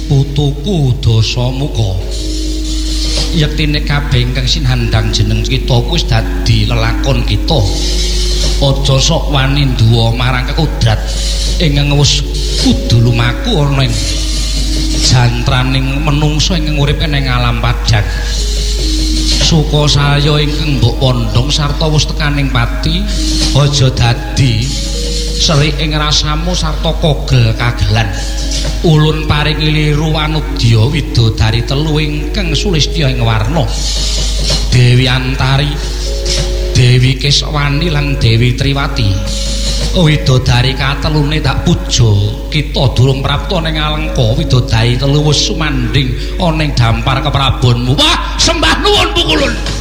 putuku Dasamuka. Yektine kabeh ingkang sinandhang jeneng kita kuwi wis dadi lelakon kita. Aja sok wani duwa marang kodrat ingkang wis kudu lumaku ana ing jantraning menungsa ingkang urip ing alam pajak. Suka saya ingkang mbok pondhong sarta wis tekaning pati, aja dadi serik ing rasamu sarta kogel kagelan. Ulun paringi liru Wanudya widodari telu ingkang sulistya ing warna. Dewi Antari, Dewi Keswani lan Dewi Triwati. Widodari katelune tak puja, kita durung prapta ning Alengka. Widodari telu wis sumandhing ana ing dampar keprabonmu. Wah, sembah nuwun Pukulun.